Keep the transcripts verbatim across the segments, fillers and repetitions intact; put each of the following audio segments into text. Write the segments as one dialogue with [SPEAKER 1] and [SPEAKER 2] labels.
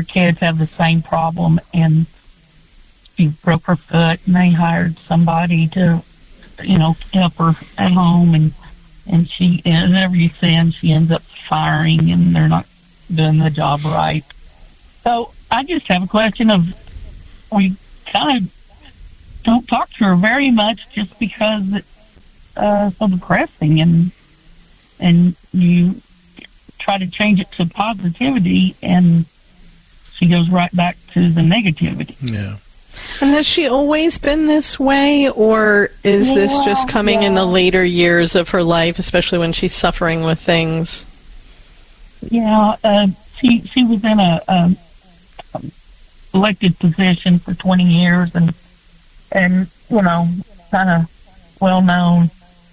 [SPEAKER 1] her kids have the same problem, and she broke her foot, and they hired somebody to, you know, help her at home, and and she, and whenever you send, she ends up firing, and they're not doing the job right. So I just have a question of, we kind of don't talk to her very much just because it's uh, so depressing, and and you try to change it to positivity, and she goes right back to the negativity.
[SPEAKER 2] Yeah.
[SPEAKER 3] And has she always been this way, or is
[SPEAKER 1] yeah,
[SPEAKER 3] this just coming
[SPEAKER 1] yeah.
[SPEAKER 3] in the later years of her life, especially when she's suffering with things?
[SPEAKER 1] Yeah, uh, she she was in a, a elected position for twenty years, and and you know, kind of well known.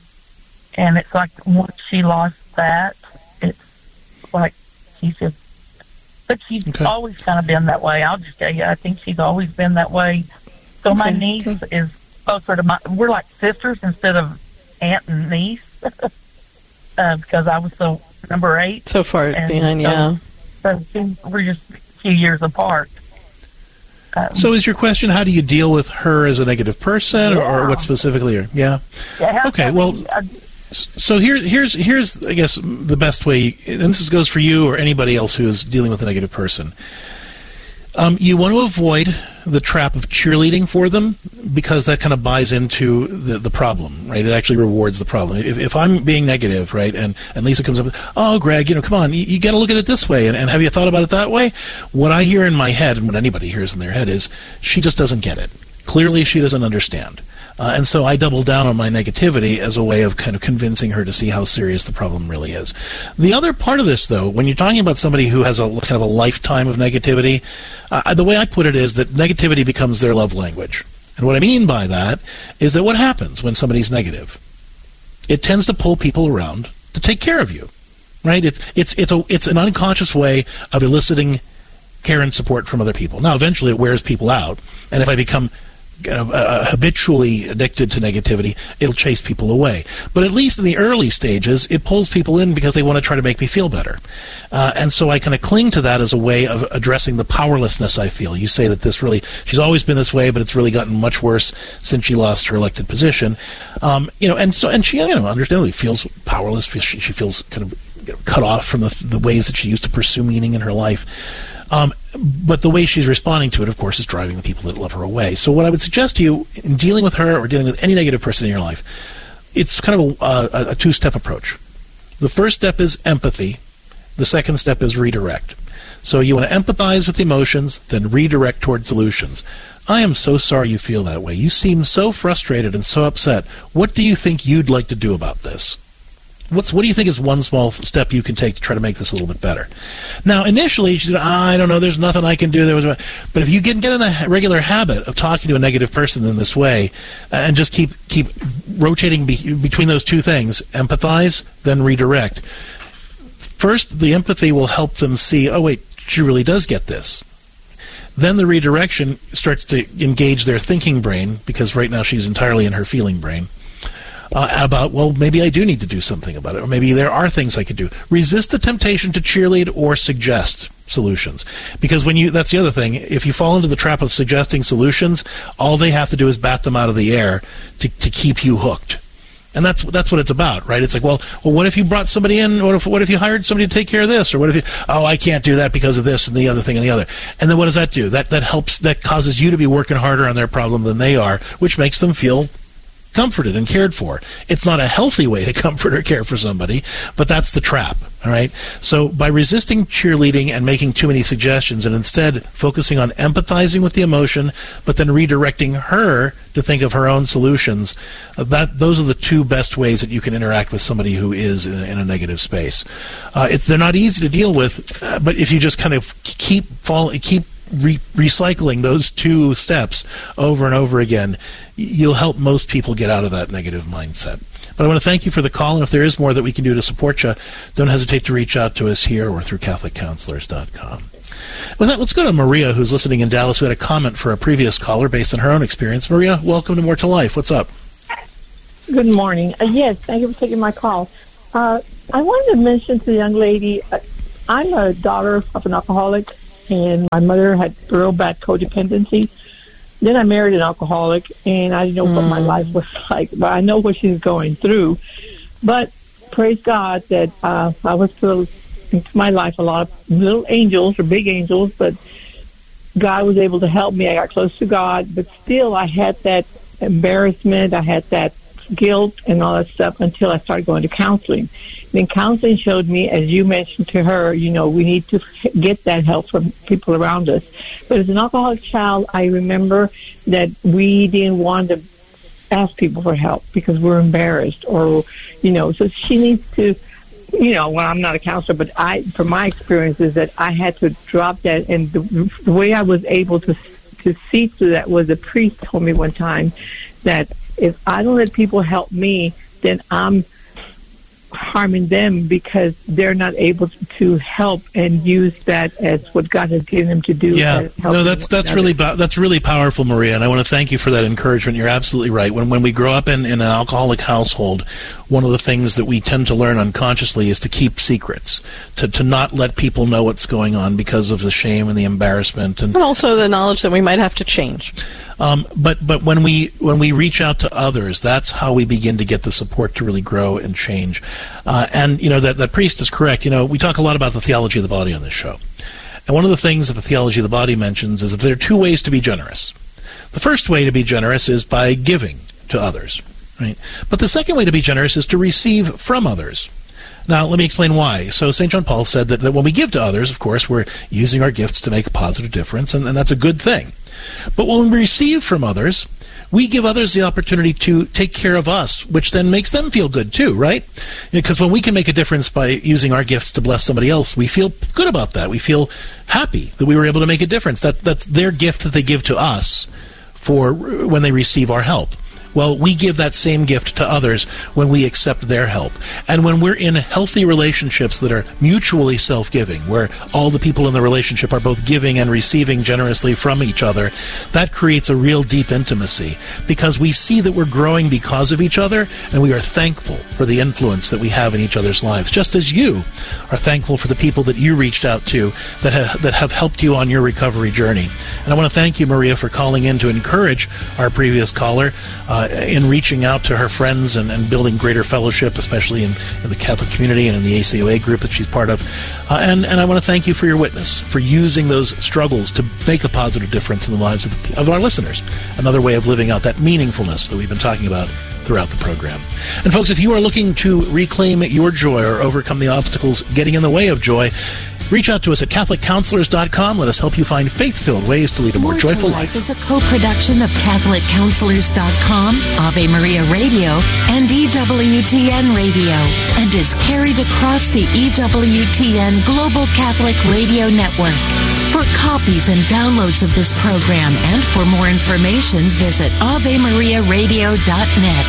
[SPEAKER 1] And it's like once she lost that, it's like she's just. But she's okay. always kind of been that way. I'll just tell you, I think she's always been that way. So okay. my niece is closer to my. We're like sisters instead of aunt and niece, uh, because I was so number eight.
[SPEAKER 3] So far
[SPEAKER 1] and
[SPEAKER 3] behind,
[SPEAKER 1] so,
[SPEAKER 3] yeah.
[SPEAKER 1] So she, we're just a few years apart. Um,
[SPEAKER 2] so is your question, how do you deal with her as a negative person, yeah. or, or what specifically? Or, yeah.
[SPEAKER 1] yeah
[SPEAKER 2] okay. Well. I, So here, here's, here's, I guess, the best way, and this goes for you or anybody else who is dealing with a negative person. Um, you want to avoid the trap of cheerleading for them, because that kind of buys into the, the problem, right? It actually rewards the problem. If, if I'm being negative, right, and, and Lisa comes up with, oh, Greg, you know, come on, you, you got to look at it this way, and, and have you thought about it that way? What I hear in my head, and what anybody hears in their head, is she just doesn't get it. Clearly, she doesn't understand. Uh, and so I double down on my negativity as a way of kind of convincing her to see how serious the problem really is. The other part of this, though, when you're talking about somebody who has a kind of a lifetime of negativity, uh, the way I put it is that negativity becomes their love language. And what I mean by that is that what happens when somebody's negative? It tends to pull people around to take care of you, right? It's it's it's a it's an unconscious way of eliciting care and support from other people. Now, eventually, it wears people out, and if I become Kind of, uh, habitually addicted to negativity, it'll chase people away. But at least in the early stages, it pulls people in because they want to try to make me feel better. Uh, and so I kind of cling to that as a way of addressing the powerlessness I feel. You say that this really, she's always been this way, but it's really gotten much worse since she lost her elected position. Um, you know, and so, and she, you know, understandably feels powerless. She, she feels kind of you know, cut off from the, the ways that she used to pursue meaning in her life. Um, but the way she's responding to it, of course, is driving the people that love her away. So what I would suggest to you in dealing with her or dealing with any negative person in your life, it's kind of a, a, a two-step approach. The first step is empathy. The second step is redirect. So you want to empathize with the emotions, then redirect toward solutions. I am so sorry you feel that way. You seem so frustrated and so upset. What do you think you'd like to do about this? What's, what do you think is one small step you can take to try to make this a little bit better? Now, initially, she said, ah, I don't know, there's nothing I can do. There was, but if you can get in the regular habit of talking to a negative person in this way and just keep keep rotating be, between those two things, empathize, then redirect. First, the empathy will help them see, oh, wait, she really does get this. Then the redirection starts to engage their thinking brain, because right now she's entirely in her feeling brain. Uh, about, well, maybe I do need to do something about it, or maybe there are things I could do. Resist the temptation to cheerlead or suggest solutions. Because when you, that's the other thing, if you fall into the trap of suggesting solutions, all they have to do is bat them out of the air to, to keep you hooked. And that's that's what it's about, right? It's like, well, well, what if you brought somebody in? What if what if you hired somebody to take care of this? Or what if you, oh, I can't do that because of this and the other thing and the other. And then what does that do? That that helps, that causes you to be working harder on their problem than they are, which makes them feel comforted and cared for. It's not a healthy way to comfort or care for somebody, but that's the trap, all right? So by resisting cheerleading and making too many suggestions and instead focusing on empathizing with the emotion, but then redirecting her to think of her own solutions, uh, that those are the two best ways that you can interact with somebody who is in a, in a negative space. Uh, it's they're not easy to deal with, uh, but if you just kind of keep fall, keep Re- recycling those two steps over and over again, you'll help most people get out of that negative mindset. But I want to thank you for the call, and if there is more that we can do to support you, don't hesitate to reach out to us here or through Catholic Counselors dot com. With that, let's go to Maria, who's listening in Dallas, who had a comment for a previous caller based on her own experience. Maria, welcome to More to Life. What's up?
[SPEAKER 4] Good morning. Uh, yes, thank you for taking my call. Uh, I wanted to mention to the young lady, uh, I'm a daughter of an alcoholic, and my mother had real bad codependency. Then I married an alcoholic, and I didn't know mm. what my life was like, but I know what she's going through. But praise God that uh, I was put into my life a lot of little angels or big angels, but God was able to help me. I got close to God, but still I had that embarrassment, I had that guilt and all that stuff until I started going to counseling. Then counseling showed me, as you mentioned to her, you know, we need to get that help from people around us. But as an alcoholic child, I remember that we didn't want to ask people for help because we're embarrassed, or, you know, so she needs to, you know, well, I'm not a counselor, but I, from my experience, is that I had to drop that. And the, the way I was able to to see through that was a priest told me one time that if I don't let people help me, then I'm harming them because they're not able to help and use that as what God has given them to do.
[SPEAKER 2] Yeah, no, that's that's really that's really powerful, Maria, and I want to thank you for that encouragement. You're absolutely right. When when we grow up in, in an alcoholic household, one of the things that we tend to learn unconsciously is to keep secrets, to to not let people know what's going on because of the shame and the embarrassment, and,
[SPEAKER 3] and also the knowledge that we might have to change.
[SPEAKER 2] Um, but but when we when we reach out to others, that's how we begin to get the support to really grow and change. Uh, and you know that that priest is correct. You know, we talk a lot about the theology of the body on this show, and one of the things that the theology of the body mentions is that there are two ways to be generous. The first way to be generous is by giving to others, right? But the second way to be generous is to receive from others. Now, let me explain why. So Saint John Paul said that, that when we give to others, of course, we're using our gifts to make a positive difference, and, and that's a good thing. But when we receive from others, we give others the opportunity to take care of us, which then makes them feel good too, right? Because when we can make a difference by using our gifts to bless somebody else, we feel good about that. We feel happy that we were able to make a difference. That's, that's their gift that they give to us for when they receive our help. Well, we give that same gift to others when we accept their help. And when we're in healthy relationships that are mutually self-giving, where all the people in the relationship are both giving and receiving generously from each other, that creates a real deep intimacy because we see that we're growing because of each other, and we are thankful for the influence that we have in each other's lives, just as you are thankful for the people that you reached out to that have, that have helped you on your recovery journey. And I want to thank you, Maria, for calling in to encourage our previous caller uh, in reaching out to her friends and, and building greater fellowship, especially in, in the Catholic community and in the A C O A group that she's part of. Uh, and, and I want to thank you for your witness, for using those struggles to make a positive difference in the lives of, the, of our listeners. Another way of living out that meaningfulness that we've been talking about throughout the program. And folks, if you are looking to reclaim your joy or overcome the obstacles getting in the way of joy, reach out to us at Catholic Counselors dot com. Let us help you find faith-filled ways to lead a more, more joyful life.
[SPEAKER 5] Is a co-production of Catholic Counselors dot com, Ave Maria Radio, and E W T N Radio, and is carried across the E W T N Global Catholic Radio Network. For copies and downloads of this program and for more information, visit Ave Maria Radio dot net.